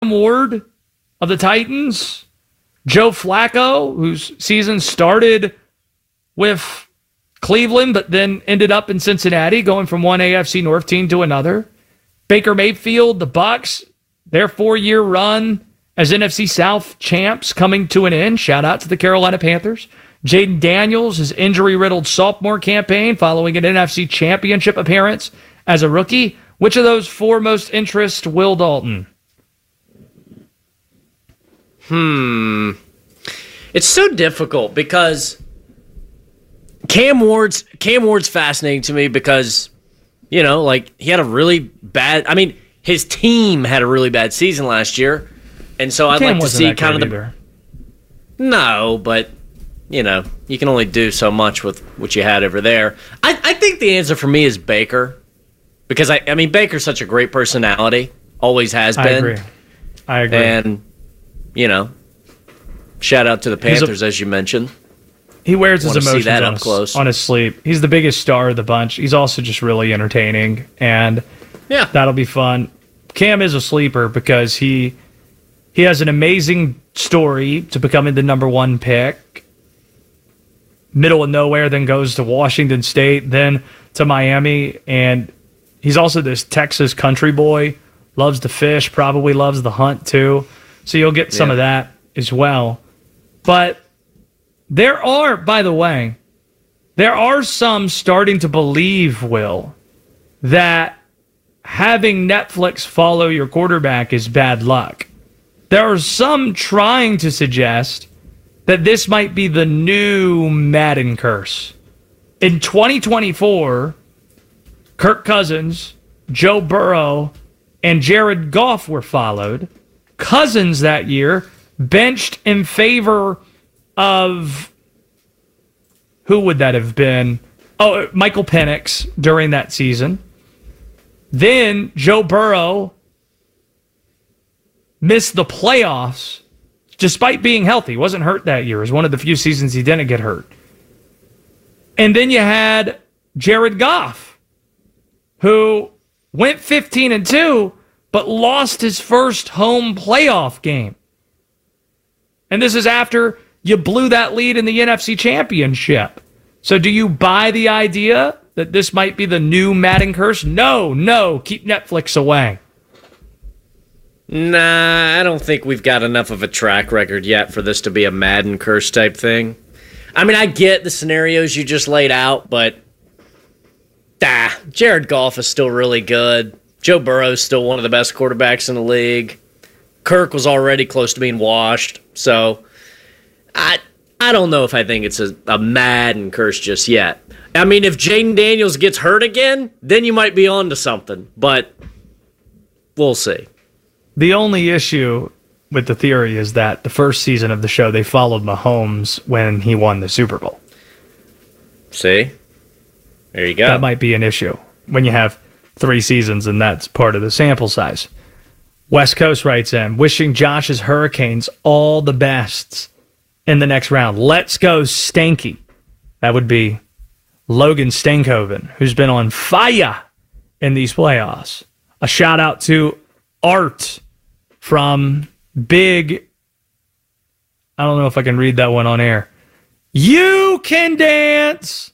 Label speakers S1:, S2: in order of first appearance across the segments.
S1: Cam Ward of the Titans, Joe Flacco, whose season started with Cleveland, but then ended up in Cincinnati, going from one AFC North team to another. Baker Mayfield, the Bucs, their 4-year run as NFC South champs coming to an end. Shout out to the Carolina Panthers. Jaden Daniels, his injury-riddled sophomore campaign following an NFC Championship appearance as a rookie. Which of those 4 most interest Will Dalton?
S2: It's so difficult because Cam Ward's fascinating to me because, he had a really bad... I mean, his team had a really bad season last year, and so I'd like to see kind of the... Either. No, but, you can only do so much with what you had over there. I think the answer for me is Baker. Because, I mean, Baker's such a great personality. Always has been.
S1: I agree.
S2: And, shout out to the Panthers, as you mentioned.
S1: He wears his emotions on his sleeve. He's the biggest star of the bunch. He's also just really entertaining. And that'll be fun. Cam is a sleeper because he has an amazing story to becoming the number 1 pick. Middle of nowhere, then goes to Washington State, then to Miami, and... He's also this Texas country boy, loves to fish, probably loves the hunt too. So you'll get some of that as well. But there are, by the way, some starting to believe, Will, that having Netflix follow your quarterback is bad luck. There are some trying to suggest that this might be the new Madden curse. In 2024... Kirk Cousins, Joe Burrow, and Jared Goff were followed. Cousins that year benched in favor of... Who would that have been? Oh, Michael Penix during that season. Then Joe Burrow missed the playoffs despite being healthy. He wasn't hurt that year. It was one of the few seasons he didn't get hurt. And then you had Jared Goff, who went 15-2, but lost his first home playoff game. And this is after you blew that lead in the NFC Championship. So do you buy the idea that this might be the new Madden curse? No, keep Netflix away.
S2: Nah, I don't think we've got enough of a track record yet for this to be a Madden curse type thing. I mean, I get the scenarios you just laid out, but... Jared Goff is still really good. Joe Burrow is still one of the best quarterbacks in the league. Kirk was already close to being washed. So, I don't know if I think it's a Madden curse just yet. I mean, if Jaden Daniels gets hurt again, then you might be on to something. But we'll see.
S1: The only issue with the theory is that the first season of the show, they followed Mahomes when he won the Super Bowl.
S2: See? There you go.
S1: That might be an issue when you have 3 seasons and that's part of the sample size. West Coast writes in, wishing Josh's Hurricanes all the best in the next round. Let's go Stanky. That would be Logan Stankoven, who's been on fire in these playoffs. A shout out to Art from Big... I don't know if I can read that one on air. You can dance!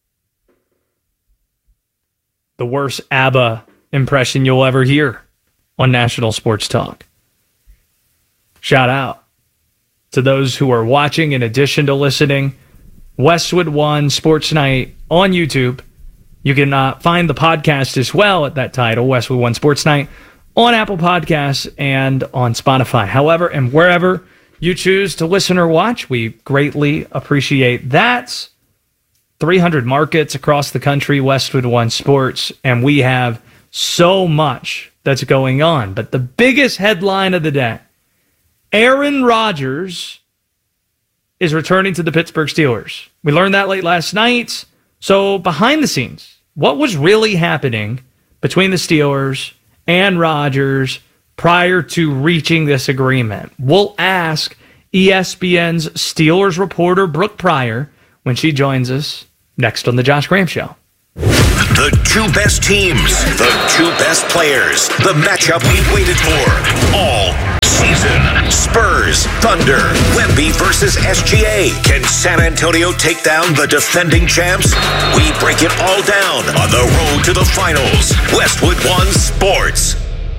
S1: The worst ABBA impression you'll ever hear on National Sports Talk. Shout out to those who are watching in addition to listening. Westwood One Sports Night on YouTube. You can find the podcast as well at that title, Westwood One Sports Night, on Apple Podcasts and on Spotify. However, and wherever you choose to listen or watch, we greatly appreciate that. 300 markets across the country, Westwood One Sports, and we have so much that's going on. But the biggest headline of the day, Aaron Rodgers is returning to the Pittsburgh Steelers. We learned that late last night. So behind the scenes, what was really happening between the Steelers and Rodgers prior to reaching this agreement? We'll ask ESPN's Steelers reporter, Brooke Pryor, when she joins us next on The Josh Graham Show.
S3: The 2 best teams, the 2 best players, the matchup we've waited for, all Spurs, Thunder, Wemby versus SGA. Can San Antonio take down the defending champs? We break it all down on the road to the finals. Westwood One Sports.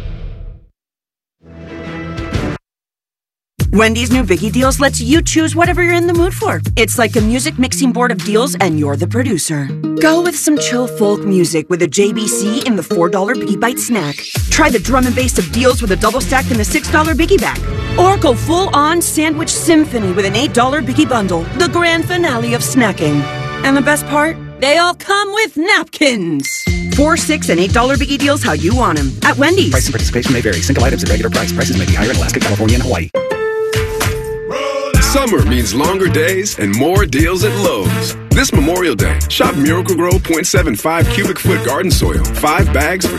S4: Wendy's new Biggie Deals lets you choose whatever you're in the mood for. It's like a music mixing board of deals, and you're the producer. Go with some chill folk music with a JBC in the $4 Biggie Bite snack. Try the drum and bass of deals with a double stack in the $6 Biggie Bag. Or go full-on sandwich symphony with an $8 Biggie Bundle, the grand finale of snacking. And the best part? They all come with napkins. $4, $6, and $8 Biggie Deals how you want them. At Wendy's.
S5: Price and participation may vary. Single items at regular price. Prices may be higher in Alaska, California, and Hawaii.
S6: Summer means longer days and more deals at Lowe's. This Memorial Day, shop Miracle-Gro 0.75 cubic foot garden soil. 5 bags for